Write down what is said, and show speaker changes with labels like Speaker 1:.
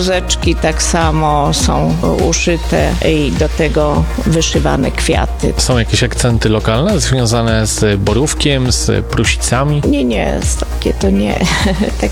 Speaker 1: Rzeczki tak samo są uszyte i do tego wyszywane kwiaty.
Speaker 2: Są jakieś akcenty lokalne związane z Borówkiem, z Prusicami?
Speaker 1: Nie, takie to nie.